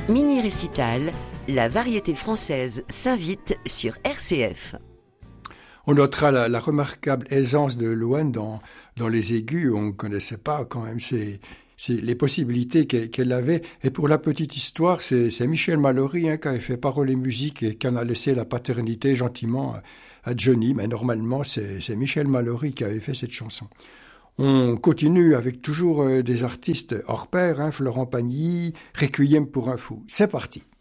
Mini récital, la variété française s'invite sur RCF. On notera la remarquable aisance de Louane dans les aigus. On ne connaissait pas quand même les possibilités qu'elle avait. Et pour la petite histoire, c'est Michel Mallory qui avait fait paroles et musique et qui en a laissé la paternité gentiment à Johnny. Mais normalement, c'est Michel Mallory qui avait fait cette chanson. On continue avec toujours des artistes hors pair, Florent Pagny, Requiem pour un fou. C'est parti.